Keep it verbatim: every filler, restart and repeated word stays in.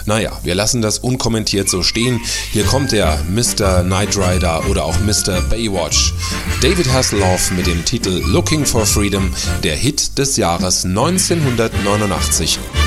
Naja, wir lassen das unkommentiert so stehen. Hier kommt der Mister Knight Rider oder auch Mister Baywatch. David Hasselhoff mit dem Titel Looking for Freedom, der Hit des Jahres neunzehnhundertneunundachtzig.